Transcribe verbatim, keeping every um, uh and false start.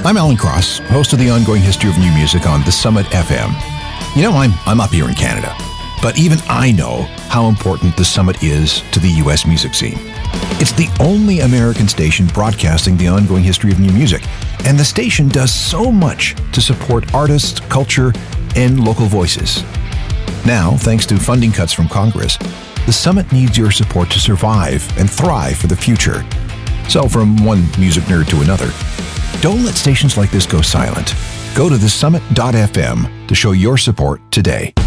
I'm Alan Cross, host of the ongoing history of new music on The Summit F M. You know, I'm, I'm up here in Canada, but even I know how important The Summit is to the U S music scene. It's the only American station broadcasting the ongoing history of new music, and the station does so much to support artists, culture, and local voices. Now, thanks to funding cuts from Congress, the Summit needs your support to survive and thrive for the future. So from one music nerd to another, don't let stations like this go silent. Go to the summit dot f m to show your support today.